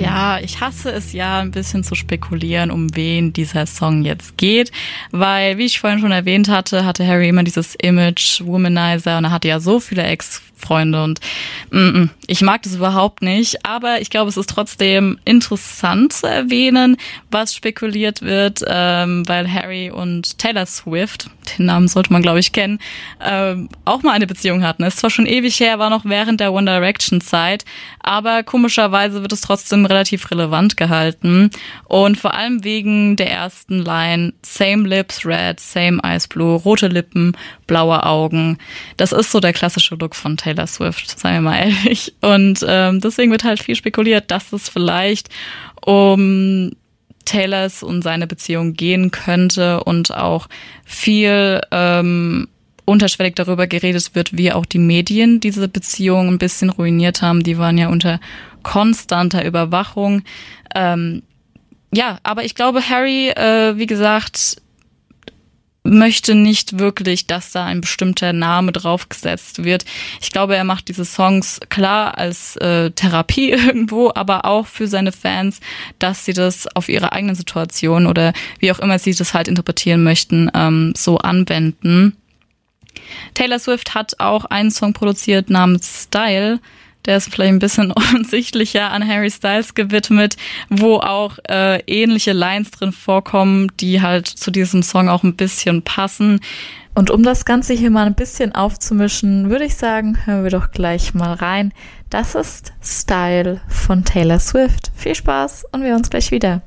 Ja, ich hasse es ja, ein bisschen zu spekulieren, um wen dieser Song jetzt geht, weil, wie ich vorhin schon erwähnt hatte, Harry immer dieses Image Womanizer und er hatte ja so viele Ex-Freunde und ich mag das überhaupt nicht, aber ich glaube, es ist trotzdem interessant zu erwähnen, was spekuliert wird, weil Harry und Taylor Swift, den Namen sollte man glaube ich kennen, auch mal eine Beziehung hatten. Ist zwar schon ewig her, war noch während der One Direction Zeit, aber komischerweise wird es trotzdem relativ relevant gehalten und vor allem wegen der ersten Line Same Lips Red, Same Eyes Blue, rote Lippen, blaue Augen. Das ist so der klassische Look von Taylor Swift, seien wir mal ehrlich. Und deswegen wird halt viel spekuliert, dass es vielleicht um Taylors und seine Beziehung gehen könnte und auch viel unterschwellig darüber geredet wird, wie auch die Medien diese Beziehung ein bisschen ruiniert haben. Die waren ja unter konstanter Überwachung. Ja, aber ich glaube, Harry, wie gesagt, möchte nicht wirklich, dass da ein bestimmter Name draufgesetzt wird. Ich glaube, er macht diese Songs klar als Therapie irgendwo, aber auch für seine Fans, dass sie das auf ihre eigene Situation oder wie auch immer sie das halt interpretieren möchten, so anwenden. Taylor Swift hat auch einen Song produziert namens Style. Der ist vielleicht ein bisschen offensichtlicher an Harry Styles gewidmet, wo auch ähnliche Lines drin vorkommen, die halt zu diesem Song auch ein bisschen passen. Und um das Ganze hier mal ein bisschen aufzumischen, würde ich sagen, hören wir doch gleich mal rein. Das ist Style von Taylor Swift. Viel Spaß und wir hören uns gleich wieder.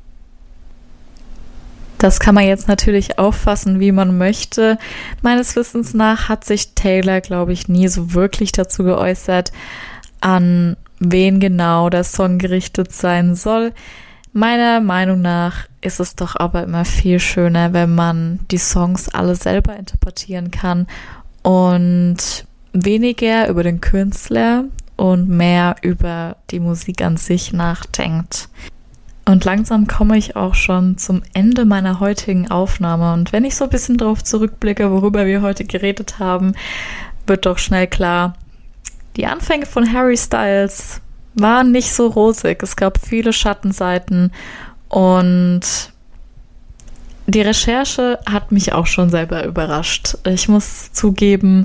Das kann man jetzt natürlich auffassen, wie man möchte. Meines Wissens nach hat sich Taylor, glaube ich, nie so wirklich dazu geäußert, an wen genau der Song gerichtet sein soll. Meiner Meinung nach ist es doch aber immer viel schöner, wenn man die Songs alle selber interpretieren kann und weniger über den Künstler und mehr über die Musik an sich nachdenkt. Und langsam komme ich auch schon zum Ende meiner heutigen Aufnahme. Und wenn ich so ein bisschen drauf zurückblicke, worüber wir heute geredet haben, wird doch schnell klar, die Anfänge von Harry Styles waren nicht so rosig. Es gab viele Schattenseiten und die Recherche hat mich auch schon selber überrascht. Ich muss zugeben,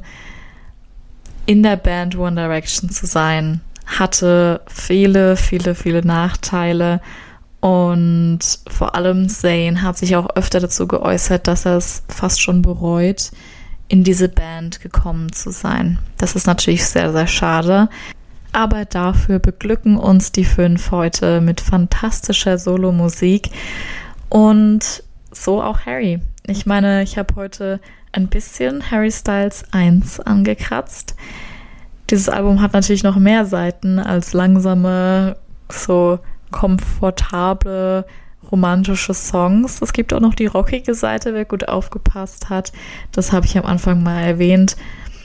in der Band One Direction zu sein, hatte viele, viele, viele Nachteile. Und vor allem Zayn hat sich auch öfter dazu geäußert, dass er es fast schon bereut, in diese Band gekommen zu sein. Das ist natürlich sehr, sehr schade. Aber dafür beglücken uns die 5 heute mit fantastischer Solomusik und so auch Harry. Ich meine, ich habe heute ein bisschen Harry Styles 1 angekratzt. Dieses Album hat natürlich noch mehr Seiten als langsame, so komfortable, romantische Songs. Es gibt auch noch die rockige Seite, wer gut aufgepasst hat. Das habe ich am Anfang mal erwähnt.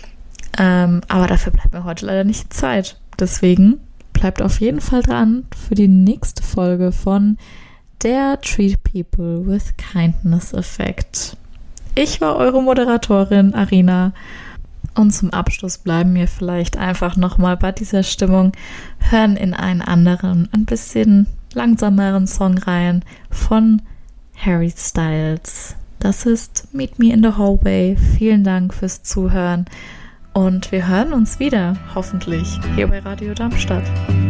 Aber dafür bleibt mir heute leider nicht Zeit. Deswegen bleibt auf jeden Fall dran für die nächste Folge von der Treat People with Kindness Effect. Ich war eure Moderatorin Arina. Und zum Abschluss bleiben wir vielleicht einfach nochmal bei dieser Stimmung, hören in einen anderen, ein bisschen langsameren Song rein von Harry Styles. Das ist Meet Me in the Hallway. Vielen Dank fürs Zuhören und wir hören uns wieder, hoffentlich, hier bei Radio Darmstadt.